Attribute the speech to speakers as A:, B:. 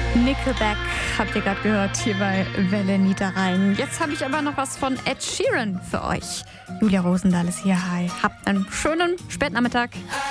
A: Nickelback habt ihr gerade gehört hier bei Welle Niederrhein. Jetzt habe ich aber noch was von Ed Sheeran für euch. Julia Rosendahl ist hier. Hi. Habt einen schönen Spätnachmittag.